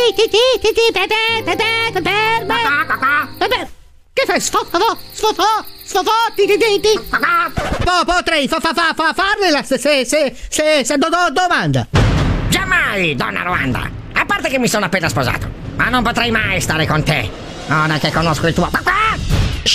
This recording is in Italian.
Che fai? Potrei farnela se domanda. Giammai, donna Ruanda. A parte che mi sono appena sposato, ma non potrei mai stare con te. Ora che conosco il tuo...